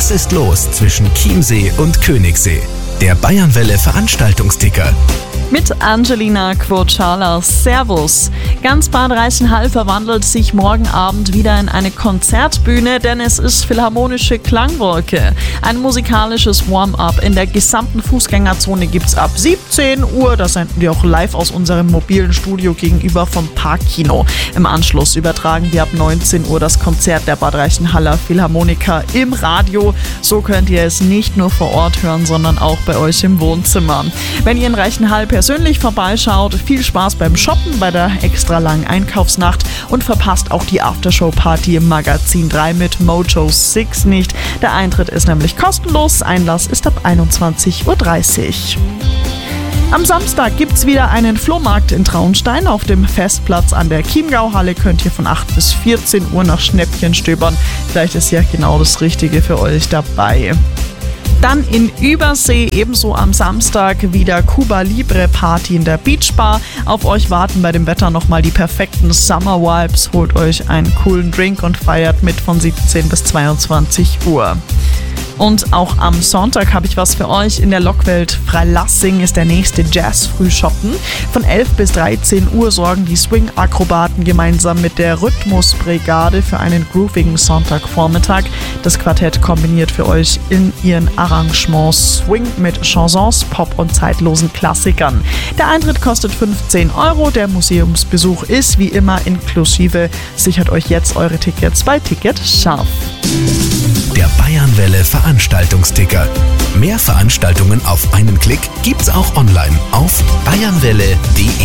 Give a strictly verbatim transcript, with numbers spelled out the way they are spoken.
Was ist los zwischen Chiemsee und Königssee? Der Bayernwelle Veranstaltungsticker. Mit Angelina Quocala. Servus. Ganz Bad Reichenhall verwandelt sich morgen Abend wieder in eine Konzertbühne, denn es ist Philharmonische Klangwolke. Ein musikalisches Warm-up in der gesamten Fußgängerzone gibt's ab siebzehn Uhr. Das senden wir auch live aus unserem mobilen Studio gegenüber vom Parkkino. Im Anschluss übertragen wir ab neunzehn Uhr das Konzert der Bad Reichenhaller Philharmoniker im Radio. So könnt ihr es nicht nur vor Ort hören, sondern auch bei euch im Wohnzimmer. Wenn ihr in Reichenhall persönlich vorbeischaut, viel Spaß beim Shoppen bei der extra langen Einkaufsnacht und verpasst auch die Aftershow-Party im Magazin drei mit Mojo sechs nicht. Der Eintritt ist nämlich kostenlos, Einlass ist ab einundzwanzig Uhr dreißig. Am Samstag gibt's wieder einen Flohmarkt in Traunstein. Auf dem Festplatz an der Chiemgauhalle könnt ihr von acht bis vierzehn Uhr nach Schnäppchen stöbern. Vielleicht ist ja genau das Richtige für euch dabei. Dann in Übersee ebenso am Samstag wieder Cuba Libre Party in der Beachbar. Auf euch warten bei dem Wetter nochmal die perfekten Summer Vibes. Holt euch einen coolen Drink und feiert mit von siebzehn bis zweiundzwanzig Uhr. Und auch am Sonntag habe ich was für euch. In der Lockwelt Freilassing ist der nächste Jazz-Frühschoppen. Von elf bis dreizehn Uhr sorgen die Swing-Akrobaten gemeinsam mit der Rhythmusbrigade für einen groovigen Sonntagvormittag. Das Quartett kombiniert für euch in ihren Arrangements Swing mit Chansons, Pop und zeitlosen Klassikern. Der Eintritt kostet fünfzehn Euro. Der Museumsbesuch ist wie immer inklusive. Sichert euch jetzt eure Tickets bei Ticket Scharf. Der Bayernwelle Veranstaltungsticker. Mehr Veranstaltungen auf einen Klick gibt's auch online auf bayernwelle punkt de.